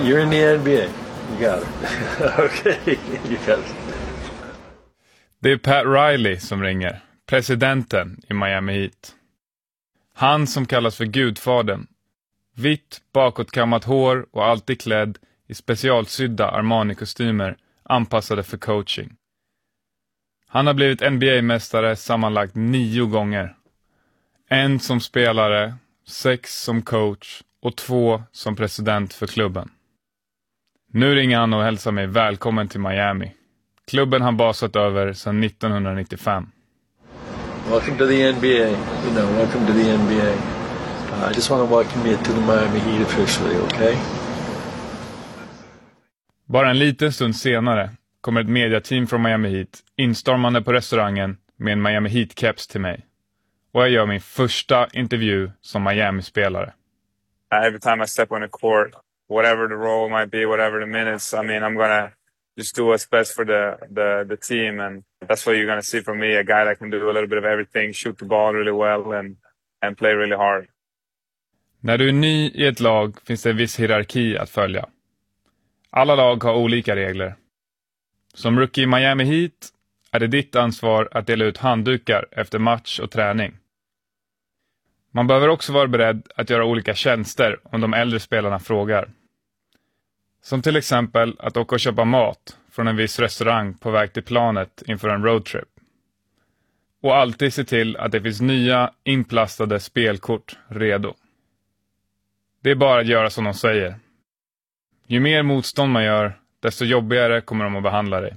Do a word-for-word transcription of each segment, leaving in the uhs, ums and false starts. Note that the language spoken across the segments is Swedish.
You're in the N B A. You got it. Okay, you got it. Det är Pat Riley som ringer, presidenten i Miami Heat. Han som kallas för gudfadern. Vitt, bakåtkammat hår och alltid klädd i specialsydda Armani-kostymer anpassade för coaching. Han har blivit N B A-mästare sammanlagt nio gånger. En som spelare, sex som coach och två som president för klubben. Nu ringer han och hälsar mig välkommen till Miami. Klubben har basat över sedan nittonhundranittiofem. Welcome to the N B A. You know, welcome to the N B A. Uh, I just want to welcome you to the Miami Heat officially, okay? Bara en liten stund senare kommer ett mediateam från Miami Heat instormande på restaurangen med en Miami Heat-caps till mig. Och jag gör min första intervju som Miami-spelare. Every time I step on the court, whatever the role might be, whatever the minutes, I mean, I'm gonna just do what's best for the, the, the team. And that's what you're gonna see from me, a guy that can do a little bit of everything, shoot the ball really well and, and play really hard. När du är ny i ett lag finns det en viss hierarki att följa. Alla lag har olika regler. Som rookie i Miami Heat är det ditt ansvar att dela ut handdukar efter match och träning. Man behöver också vara beredd att göra olika tjänster om de äldre spelarna frågar. Som till exempel att åka och köpa mat från en viss restaurang på väg till planet inför en roadtrip. Och alltid se till att det finns nya inplastade spelkort redo. Det är bara att göra som de säger. Ju mer motstånd man gör, desto jobbigare kommer de att behandla dig.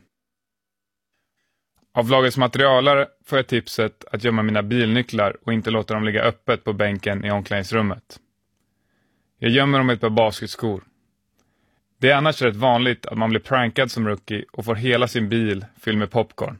Av lagets materialare får jag tipset att gömma mina bilnycklar och inte låta dem ligga öppet på bänken i omklädningsrummet. Jag gömmer dem ett par basketskor. Det är annars rätt vanligt att man blir prankad som rookie och får hela sin bil fylld med popcorn.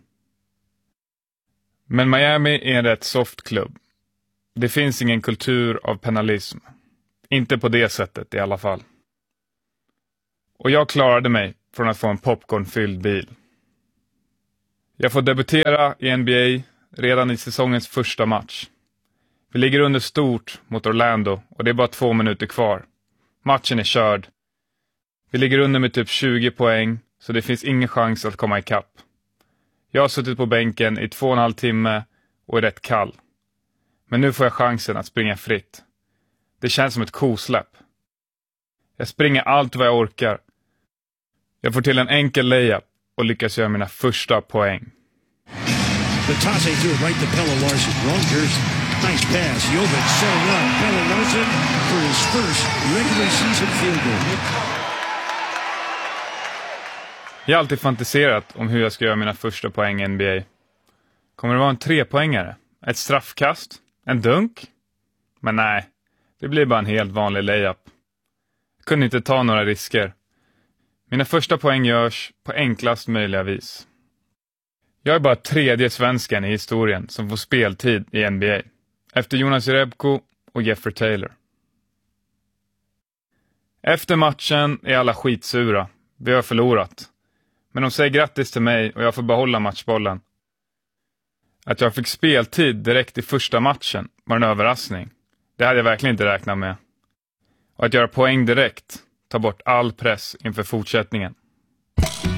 Men Miami är en rätt soft klubb. Det finns ingen kultur av penalism. Inte på det sättet i alla fall. Och jag klarade mig från att få en popcornfylld bil. Jag får debutera i N B A redan i säsongens första match. Vi ligger under stort mot Orlando och det är bara två minuter kvar. Matchen är körd. Vi ligger under med typ tjugo poäng så det finns ingen chans att komma ikapp. Jag har suttit på bänken i två och en halv timme och är rätt kall. Men nu får jag chansen att springa fritt. Det känns som ett kosläpp. Jag springer allt vad jag orkar. Jag får till en enkel layup och lyckas göra mina första poäng. The toss ain't through right to Pelle Larsson. Wrong jersey. Nice pass. Jovic setting up. Pelle Larsson for his first regular season field goal. Jag har alltid fantiserat om hur jag ska göra mina första poäng i N B A. Kommer det vara en trepoängare? Ett straffkast? En dunk? Men nej, det blir bara en helt vanlig layup. Jag kunde inte ta några risker. Mina första poäng görs på enklast möjliga vis. Jag är bara tredje svensken i historien som får speltid i N B A. Efter Jonas Jerebko och Jeffrey Taylor. Efter matchen är alla skitsura. Vi har förlorat. Men de säger grattis till mig och jag får behålla matchbollen. Att jag fick speltid direkt i första matchen var en överraskning. Det hade jag verkligen inte räknat med. Och att göra poäng direkt tar bort all press inför fortsättningen.